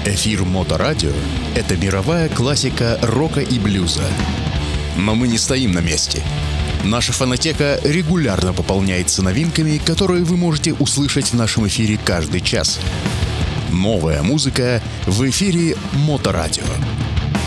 Эфир Моторадио – это мировая классика рока и блюза. Но мы не стоим на месте. Наша фонотека регулярно пополняется новинками, которые вы можете услышать в нашем эфире каждый час. Новая музыка в эфире Моторадио.